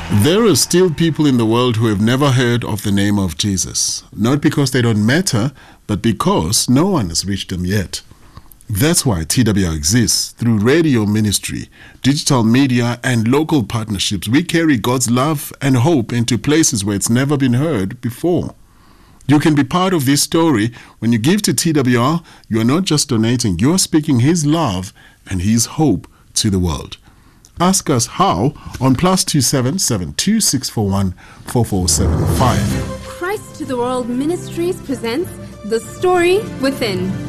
There are still people in the world who have never heard of the name of Jesus, not because they don't matter, but because no one has reached them yet. That's why TWR exists. Through radio ministry, digital media, and local partnerships, we carry God's love and hope into places where it's never been heard before. You can be part of this story. When you give to TWR, you are not just donating, you are speaking His love and His hope to the world. Ask us how on +27 72641 4475. Christ to the World Ministries presents The Story Within.